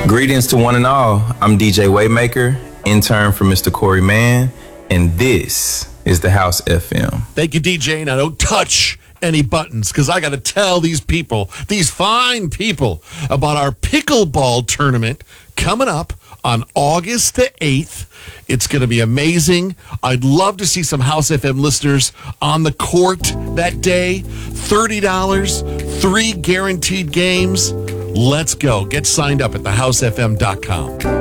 Greetings to one and all. I'm DJ Waymaker, intern for Mr. Corey Mann, and this is the House FM. Thank you, DJ. Now, don't touch any buttons because I got to tell these people, these fine people, about our pickleball tournament coming up on August the 8th. It's going to be amazing. I'd love to see some House FM listeners on the court that day. $30, 3 guaranteed games. Let's go. Get signed up at thehousefm.com.